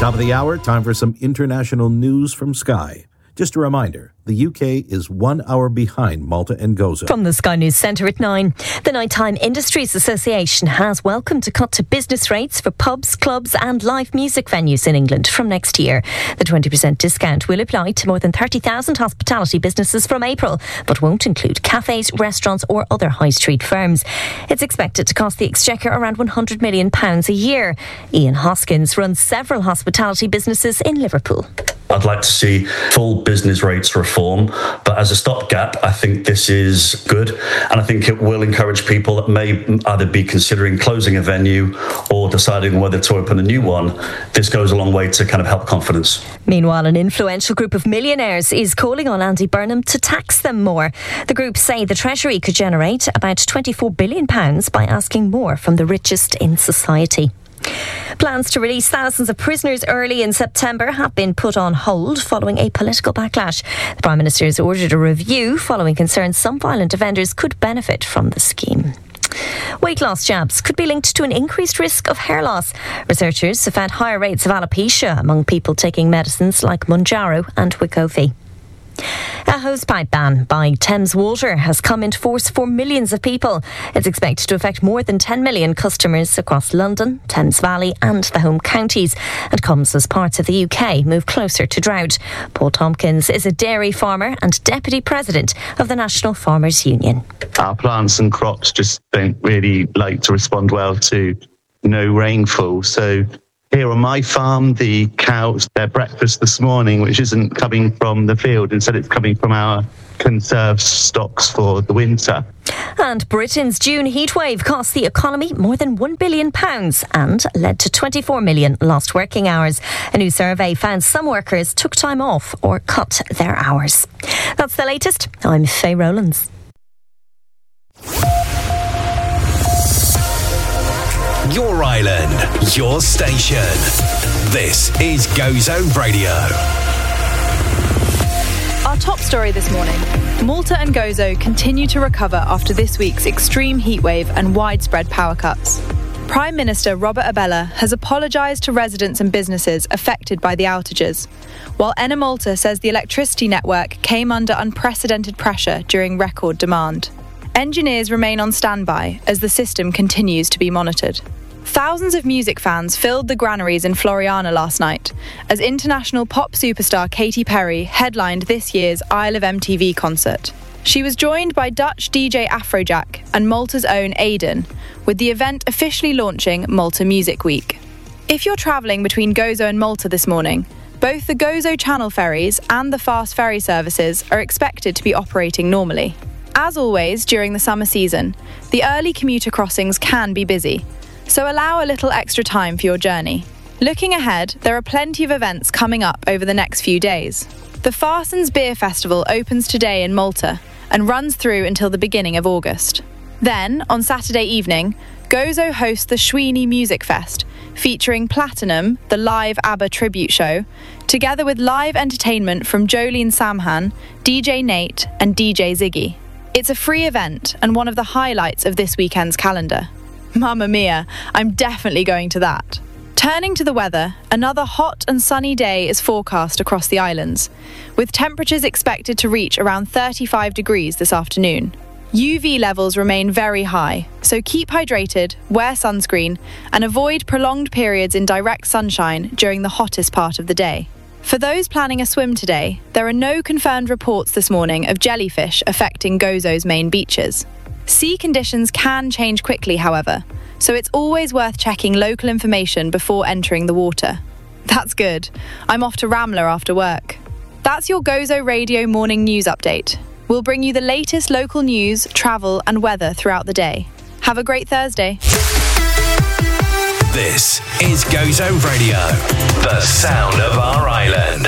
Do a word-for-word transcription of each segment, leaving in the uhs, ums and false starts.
Top of the hour, time for some international news from Sky. Just a reminder, the U K is one hour behind Malta and Gozo. From the Sky News Centre at nine, the Nighttime Industries Association has welcomed a cut to business rates for pubs, clubs and live music venues in England from next year. The twenty percent discount will apply to more than thirty thousand hospitality businesses from April, but won't include cafes, restaurants or other high street firms. It's expected to cost the Exchequer around one hundred million pounds a year. Ian Hoskins runs several hospitality businesses in Liverpool. I'd like to see full business rates reform, but as a stopgap, I think this is good. And I think it will encourage people that may either be considering closing a venue or deciding whether to open a new one. This goes a long way to kind of help confidence. Meanwhile, an influential group of millionaires is calling on Andy Burnham to tax them more. The group say the Treasury could generate about twenty-four billion pounds by asking more from the richest in society. Plans to release thousands of prisoners early in September have been put on hold following a political backlash. The Prime Minister has ordered a review following concerns some violent offenders could benefit from the scheme. Weight loss jabs could be linked to an increased risk of hair loss. Researchers have found higher rates of alopecia among people taking medicines like Mounjaro and Wegovy. A hosepipe ban by Thames Water has come into force for millions of people. It's expected to affect more than ten million customers across London, Thames Valley and the home counties, and comes as parts of the U K move closer to drought. Paul Tompkins is a dairy farmer and deputy president of the National Farmers Union. Our plants and crops just don't really like to respond well to no rainfall, so here on my farm, the cows, their breakfast this morning, which isn't coming from the field, instead it's coming from our conserved stocks for the winter. And Britain's June heatwave cost the economy more than one billion pounds and led to twenty-four million lost working hours. A new survey found some workers took time off or cut their hours. That's the latest. I'm Faye Rowlands. Your island, your station. This is Go Zone Radio. Our top story this morning. Malta and Gozo continue to recover after this week's extreme heatwave and widespread power cuts. Prime Minister Robert Abella has apologised to residents and businesses affected by the outages, while Enna Malta says the electricity network came under unprecedented pressure during record demand. Engineers remain on standby as the system continues to be monitored. Thousands of music fans filled the granaries in Floriana last night as international pop superstar Katy Perry headlined this year's Isle of M T V concert. She was joined by Dutch D J Afrojack and Malta's own Aiden, with the event officially launching Malta Music Week. If you're travelling between Gozo and Malta this morning, both the Gozo Channel ferries and the fast ferry services are expected to be operating normally. As always during the summer season, the early commuter crossings can be busy, so allow a little extra time for your journey. Looking ahead, there are plenty of events coming up over the next few days. The Farsons Beer Festival opens today in Malta and runs through until the beginning of August. Then, on Saturday evening, Gozo hosts the Shweeny Music Fest, featuring Platinum, the live ABBA tribute show, together with live entertainment from Jolene Samhan, D J Nate and D J Ziggy. It's a free event and one of the highlights of this weekend's calendar. Mamma mia, I'm definitely going to that. Turning to the weather, another hot and sunny day is forecast across the islands, with temperatures expected to reach around thirty-five degrees this afternoon. U V levels remain very high, so keep hydrated, wear sunscreen, and avoid prolonged periods in direct sunshine during the hottest part of the day. For those planning a swim today, there are no confirmed reports this morning of jellyfish affecting Gozo's main beaches. Sea conditions can change quickly, however, so it's always worth checking local information before entering the water. That's good. I'm off to Ramla after work. That's your Gozo Radio morning news update. We'll bring you the latest local news, travel and weather throughout the day. Have a great Thursday. This is Go Zone Radio, the sound of our island.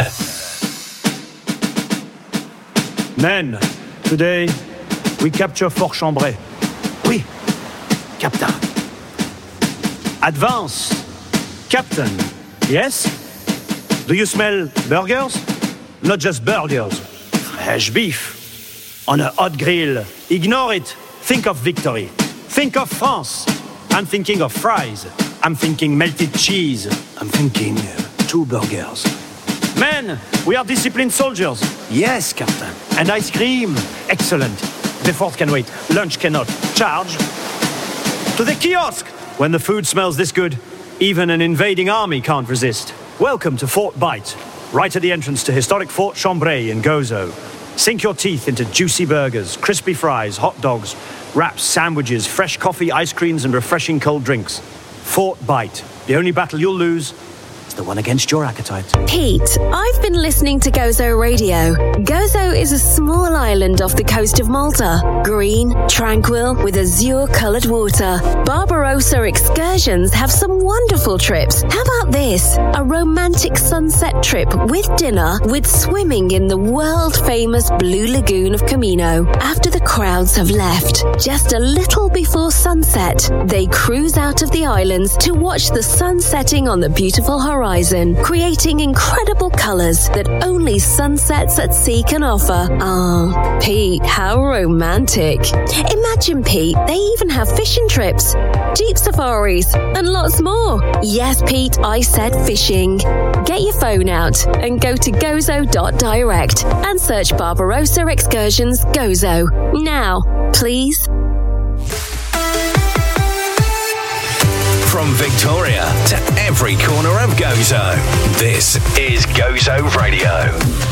Men, today we capture Fort Chambray. Oui, Captain. Advance, Captain. Yes? Do you smell burgers? Not just burgers. Fresh beef. On a hot grill. Ignore it. Think of victory. Think of France. I'm thinking of fries. I'm thinking melted cheese. I'm thinking two burgers. Men, we are disciplined soldiers. Yes, Captain. And ice cream? Excellent. The fort can wait. Lunch cannot. Charge. To the kiosk! When the food smells this good, even an invading army can't resist. Welcome to Fort Bite, right at the entrance to historic Fort Chambray in Gozo. Sink your teeth into juicy burgers, crispy fries, hot dogs, wraps, sandwiches, fresh coffee, ice creams, and refreshing cold drinks. Fort Bite. The only battle you'll lose is the one against your appetite. Pete, I've been listening to Gozo Radio. Gozo is a small island off the coast of Malta. Green, tranquil, with azure-coloured water. Barbarossa Excursions have some wonderful trips. How about this? A romantic sunset trip with dinner with swimming in the world-famous Blue Lagoon of Camino. After the crowds have left, just a little before sunset, they cruise out of the islands to watch the sun setting on the beautiful horizon, creating incredible colours that only sunsets at sea can offer. Ah, Pete, how romantic. Imagine, Pete, they even have fishing trips, jeep safaris, and lots more. Yes, Pete, I said fishing. Get your phone out and go to gozo dot direct and search Barbarossa Excursions Gozo. Now, please. From Victoria to every corner of Gozo, this is Gozo Radio.